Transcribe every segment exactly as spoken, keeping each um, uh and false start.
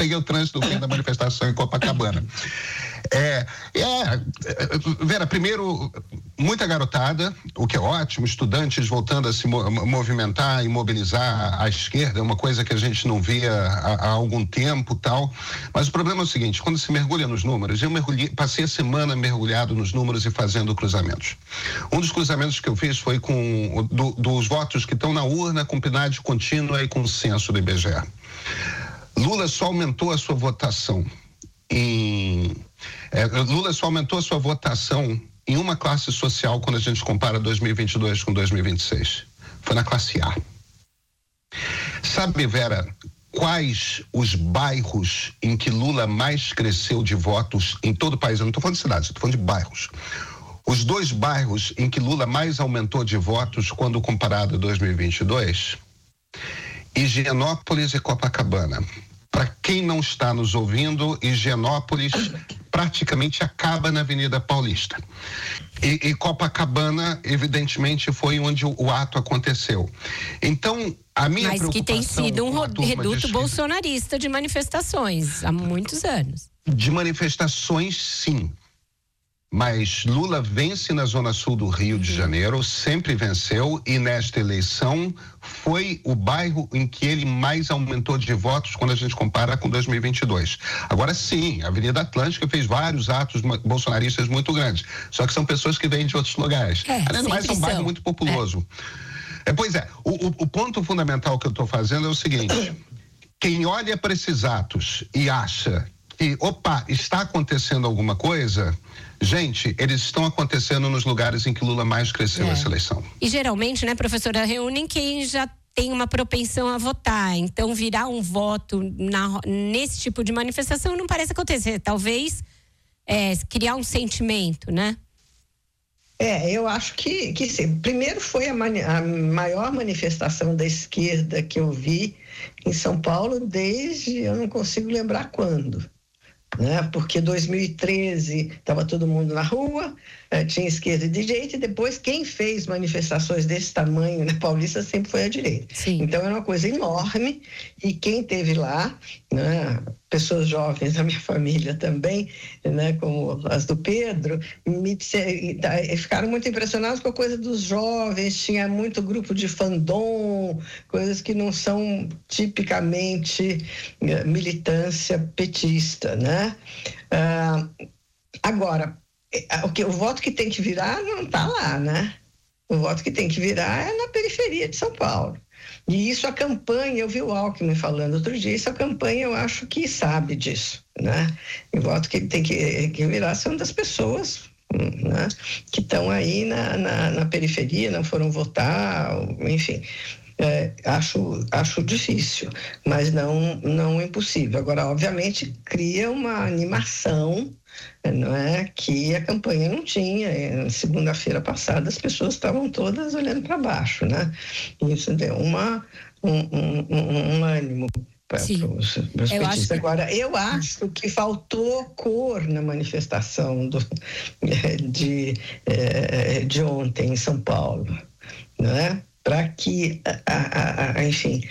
peguei o trânsito do fim da manifestação em Copacabana. É, é, Vera, primeiro, muita garotada, o que é ótimo, estudantes voltando a se mo- movimentar e mobilizar à esquerda, é uma coisa que a gente não via há, há algum tempo, tal, mas o problema é o seguinte, quando se mergulha nos números, eu mergulhei, passei a semana mergulhado nos números e fazendo cruzamentos. Um dos cruzamentos que eu fiz foi com do, dos votos que estão na urna com P N A D contínua e com o censo do I B G E. Lula só aumentou a sua votação em É, Lula só aumentou a sua votação em uma classe social quando a gente compara dois mil e vinte e dois com dois mil e vinte e seis. Foi na classe A. Sabe, Vera, quais os bairros em que Lula mais cresceu de votos em todo o país? Eu não estou falando de cidades, estou falando de bairros. Os dois bairros em que Lula mais aumentou de votos quando comparado a dois mil e vinte e dois, Higienópolis e Copacabana. Para quem não está nos ouvindo, Higienópolis praticamente acaba na Avenida Paulista. E, e Copacabana, evidentemente, foi onde o, o ato aconteceu. Então, a minha Mas que tem sido um reduto de... bolsonarista de manifestações há muitos anos. De manifestações, sim. Mas Lula vence na zona sul do Rio de Janeiro, sempre venceu, e nesta eleição foi o bairro em que ele mais aumentou de votos quando a gente compara com dois mil e vinte e dois. Agora sim, a Avenida Atlântica fez vários atos bolsonaristas muito grandes, só que são pessoas que vêm de outros lugares. É, Além do mais, é um bairro muito populoso. É. É, pois é, o, o, o ponto fundamental que eu estou fazendo é o seguinte, quem olha para esses atos e acha que, opa, está acontecendo alguma coisa... Gente, eles estão acontecendo nos lugares em que Lula mais cresceu é. essa eleição. E geralmente, né, professora, reúnem quem já tem uma propensão a votar. Então, virar um voto na, nesse tipo de manifestação não parece acontecer. Talvez é, criar um sentimento, né? É, eu acho que, que sim. Primeiro foi a, mani- a maior manifestação da esquerda que eu vi em São Paulo desde, eu não consigo lembrar quando. Né? Porque dois mil e treze estava todo mundo na rua, eh, tinha esquerda e direita, e depois quem fez manifestações desse tamanho na Paulista sempre foi a direita. Sim. Então era uma coisa enorme, e quem teve lá, né, pessoas jovens da minha família também, né, como as do Pedro, me disse, ficaram muito impressionados com a coisa dos jovens, tinha muito grupo de fandom, coisas que não são tipicamente eh, militância petista, né? Ah, agora, o, que, o voto que tem que virar não está lá, né? O voto que tem que virar é na periferia de São Paulo. E isso a campanha, eu vi o Alckmin falando outro dia, isso a campanha eu acho que sabe disso, né? E o voto que tem que, que virar são das pessoas, né, que estão aí na, na, na periferia, não foram votar, enfim. É, acho, acho difícil, mas não, não impossível. Agora, obviamente, cria uma animação, não é, que a campanha não tinha. Segunda-feira passada as pessoas estavam todas olhando para baixo, né? Isso deu uma, um, um, um, um ânimo para os petistas. Que... Agora, eu acho que faltou cor na manifestação do, de, de ontem em São Paulo, não é? Para que, a, a, a, enfim,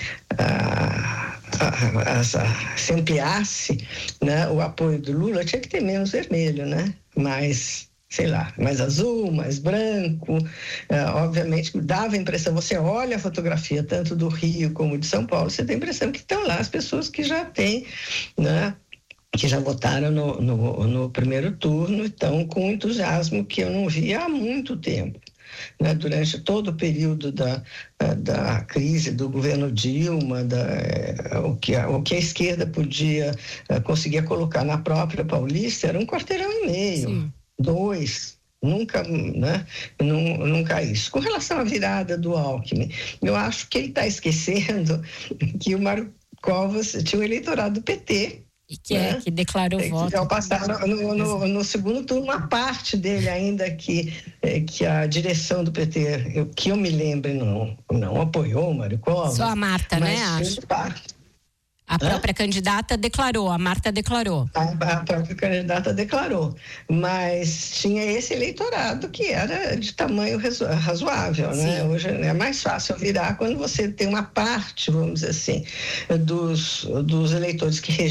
a, a, a, a, se ampliasse, né, o apoio do Lula, tinha que ter menos vermelho, né? Mais, sei lá, mais azul, mais branco. Uh, obviamente, dava a impressão, você olha a fotografia tanto do Rio como de São Paulo, você tem a impressão que estão lá as pessoas que já têm, né, que já votaram no, no, no primeiro turno, estão com entusiasmo que eu não via há muito tempo. Né, durante todo o período da, da crise do governo Dilma, da, o, que a, o que a esquerda podia, conseguia colocar na própria Paulista era um quarteirão e meio, Sim. dois, nunca, né, nunca isso. Com relação à virada do Alckmin, eu acho que ele está esquecendo que o Mário Covas tinha o eleitorado do P T, E que, é, que declarou é, voto. Ao passar no, no, no segundo turno, uma parte dele ainda que, é, que a direção do P T, eu, que eu me lembro, não, não apoiou o Mário Covas. Só a Marta, né? Acho. Parte. A própria Hã? candidata declarou, a Marta declarou. A, a própria candidata declarou, mas tinha esse eleitorado que era de tamanho razoável, Sim. né? Hoje é mais fácil virar quando você tem uma parte, vamos dizer assim, dos, dos eleitores que